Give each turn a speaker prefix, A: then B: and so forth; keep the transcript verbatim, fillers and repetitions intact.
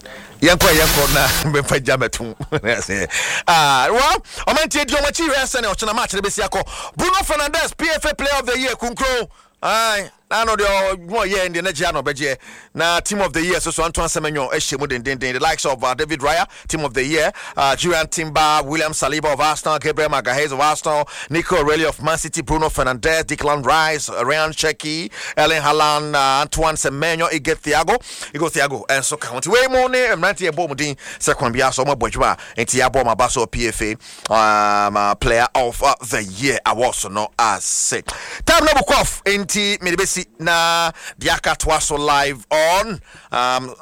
A: Yanko yanko na mbefa jametu. Ah, well, omantie di omachi hwese na ochena match de besiako. Bruno Fernandes P F A Player of the Year kunkro. Aye, I know the more year in the next year no beje. Na Team of the Year so so Antoine Semenyo ehemu den den den the likes of uh, David Raya Team of the Year, uh Julian Timber, William Saliba of Arsenal, Gabriel Magalhaes of Arsenal, Nico Aurelio of Man City, Bruno Fernandes, Declan Rice, Ryan Cherki, Erling Haaland, uh, Antoine Semenyo, Ige Thiago, Ige Thiago and so count. We mo ne ninety bomudin second bia so mo bojuma enti ya bom abaso P F A um uh, Player of uh, the Year award so no as say. Time no book off enti me besi na diaka twaso live on um